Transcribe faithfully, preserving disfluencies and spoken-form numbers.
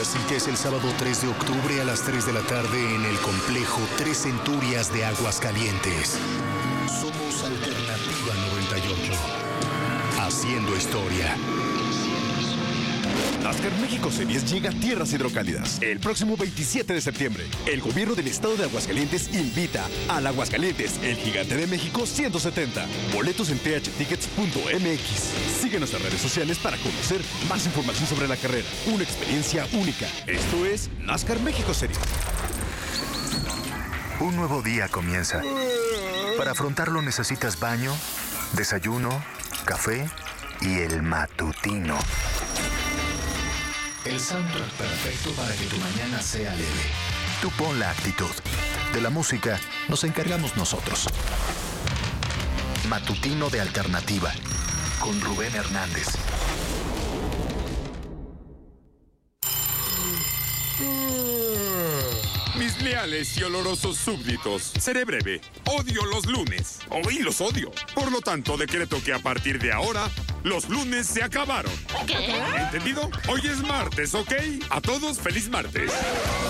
Así que es el sábado tres de octubre a las tres de la tarde en el complejo Tres Centurias de Aguascalientes. Somos Alternativa noventa y ocho. Haciendo historia. NASCAR México Series llega a tierras hidrocálidas el próximo veintisiete de septiembre. El gobierno del estado de Aguascalientes invita al Aguascalientes, el gigante de México ciento setenta. Boletos en t h tickets punto m x. Sigue nuestras redes sociales para conocer más información sobre la carrera. Una experiencia única. Esto es NASCAR México Series. Un nuevo día comienza. Para afrontarlo necesitas baño, desayuno, café y el matutino. El soundtrack perfecto para que tu mañana sea leve. Tú pon la actitud. De la música nos encargamos nosotros. Matutino de Alternativa, con Rubén Hernández. Mis leales y olorosos súbditos, seré breve. Odio los lunes. Hoy los odio. Por lo tanto, decreto que a partir de ahora, los lunes se acabaron. ¿Qué? ¿Entendido? Hoy es martes, ¿ok? A todos, feliz martes.